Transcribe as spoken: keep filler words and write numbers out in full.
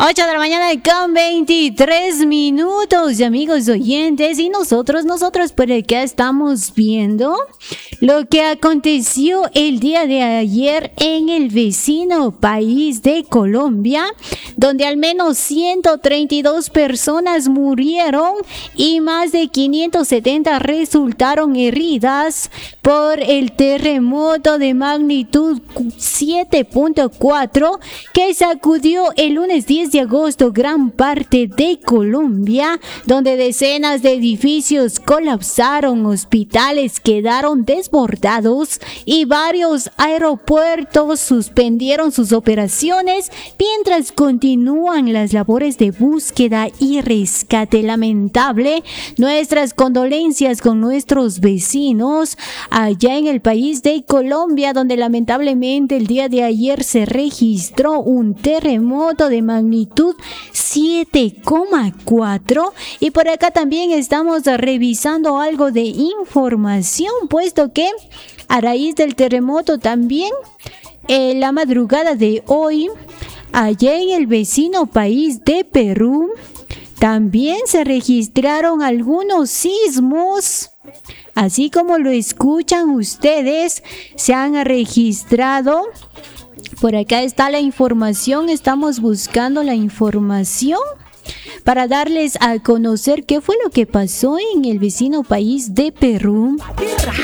ocho de la mañana con veintitrés minutos, amigos oyentes, y nosotros, nosotros por acá estamos viendo lo que aconteció el día de ayer en el vecino país de Colombia, donde al menos ciento treinta y dos personas murieron y más de quinientas setenta resultaron heridas por el terremoto de magnitud siete punto cuatro que sacudió el lunes diez de agosto gran parte de Colombia, donde decenas de edificios colapsaron, hospitales quedaron desbordados y varios aeropuertos suspendieron sus operaciones mientras continúan las labores de búsqueda y rescate. Lamentable, nuestras condolencias con nuestros vecinos allá en el país de Colombia, donde lamentablemente el día de ayer se registró un terremoto de magnitud siete coma cuatro, y por acá también estamos revisando algo de información, puesto que a raíz del terremoto también en la madrugada de hoy allá en el vecino país de Perú también se registraron algunos sismos. Así como lo escuchan ustedes, se han registrado. Por acá está la información, estamos buscando la información para darles a conocer qué fue lo que pasó en el vecino país de Perú.